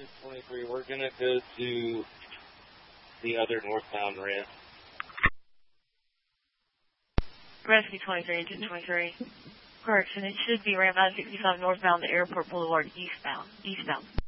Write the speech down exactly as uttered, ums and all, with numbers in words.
six twenty-three, we're going to go to the other northbound ramp. Rescue twenty-three, Engine twenty-three. Correction, it should be ramp nine sixty-five northbound to Airport Boulevard eastbound. Eastbound.